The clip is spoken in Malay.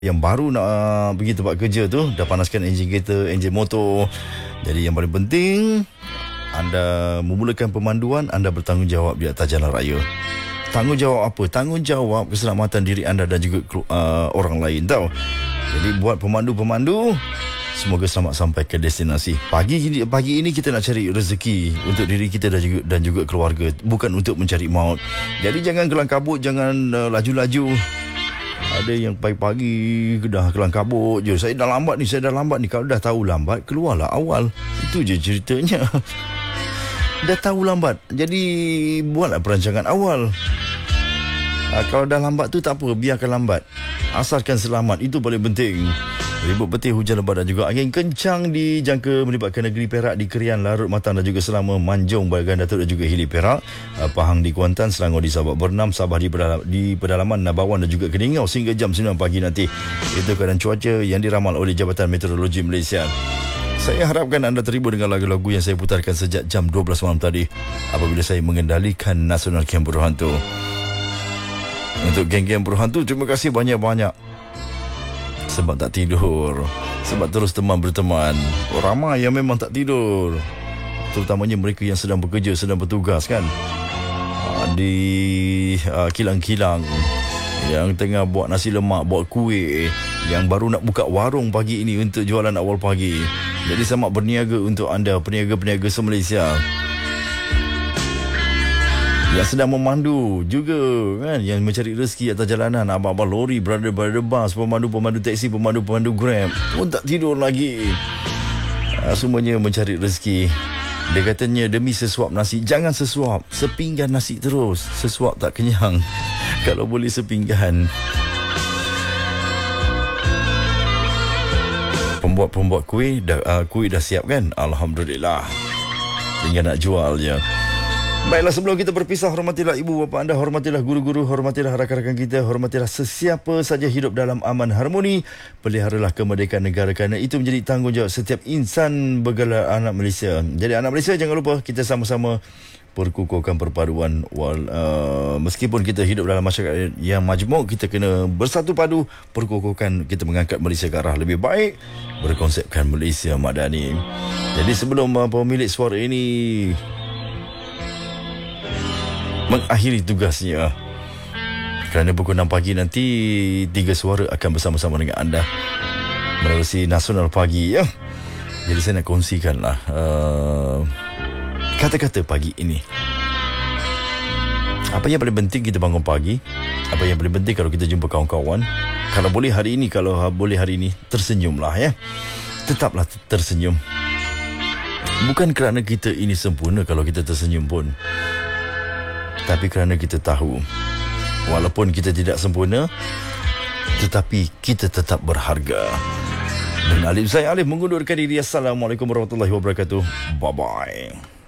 Yang baru nak pergi tempat kerja tu, dah panaskan enjin kereta, enjin motor. Jadi yang paling penting, anda memulakan pemanduan, anda bertanggungjawab di atas jalan raya. Tanggungjawab apa? Tanggungjawab keselamatan diri anda dan juga orang lain, tahu. Jadi buat pemandu-pemandu, semoga selamat sampai ke destinasi. Pagi ini kita nak cari rezeki untuk diri kita dan juga keluarga, bukan untuk mencari maut. Jadi jangan kelang kabut, jangan laju-laju. Ada yang pagi-pagi dah kelang kabut je. Saya dah lambat ni. Kalau dah tahu lambat, keluarlah awal. Itu je ceritanya. Dah tahu lambat, jadi buatlah perancangan awal. Kalau dah lambat tu tak apa, biarkan lambat. Asalkan selamat, itu paling penting. Ribut petir, hujan lebat dan juga angin kencang dijangka melibatkan negeri Perak di Kerian, Larut, Matang dan juga Selama, Manjung, Bagan Datuk dan juga Hili Perak, Pahang di Kuantan, Selangor di Sabak Bernam, Sabah di pedalaman Nabawan dan juga Keningau sehingga jam 9 pagi nanti. Itu keadaan cuaca yang diramal oleh Jabatan Meteorologi Malaysia. Saya harapkan anda terhibur dengan lagu-lagu yang saya putarkan sejak jam 12 malam tadi apabila saya mengendalikan Nasional Kem Berhantu. Untuk geng-geng berhantu, terima kasih banyak-banyak. Sebab tak tidur, sebab terus berteman. Ramai yang memang tak tidur, terutamanya mereka yang sedang bekerja, sedang bertugas kan, di kilang-kilang, yang tengah buat nasi lemak, buat kuih, yang baru nak buka warung pagi ini untuk jualan awal pagi. Jadi selamat berniaga untuk anda, peniaga-peniaga se-Malaysia yang sedang memandu juga kan, yang mencari rezeki atas jalanan, abang-abang lori, brother bus, pemandu-pemandu taksi, pemandu-pemandu Grab pun tak tidur lagi. Semuanya mencari rezeki. Dia katanya demi sesuap nasi, jangan sesuap, sepinggan nasi terus. Sesuap tak kenyang. Kalau boleh sepinggan. Pembuat kuih dah siap kan? Alhamdulillah. Tinggal nak jual je. Baiklah, sebelum kita berpisah, hormatilah ibu bapa anda, hormatilah guru-guru, hormatilah rakan-rakan kita, hormatilah sesiapa saja hidup dalam aman harmoni. Peliharalah kemerdekaan negara kerana itu menjadi tanggungjawab setiap insan bergelar anak Malaysia. Jadi anak Malaysia, jangan lupa kita sama-sama perkukuhkan perpaduan. Meskipun kita hidup dalam masyarakat yang majmuk, kita kena bersatu padu, perkukuhkan kita mengangkat Malaysia ke arah lebih baik, berkonsepkan Malaysia Madani. Jadi sebelum pemilik suara ini mengakhiri tugasnya, kerana pukul 6 pagi nanti 3 suara akan bersama-sama dengan anda menerusi Nasional Pagi ya. Jadi saya nak kongsikanlah kata-kata pagi ini. Apa yang paling penting kita bangun pagi? Apa yang paling penting kalau kita jumpa kawan-kawan? Kalau boleh hari ini tersenyumlah ya. Tetaplah tersenyum. Bukan kerana kita ini sempurna kalau kita tersenyum pun, tapi kerana kita tahu walaupun kita tidak sempurna, tetapi kita tetap berharga. Dan Alif, saya Alif mengundurkan diri. Assalamualaikum warahmatullahi wabarakatuh. Bye-bye.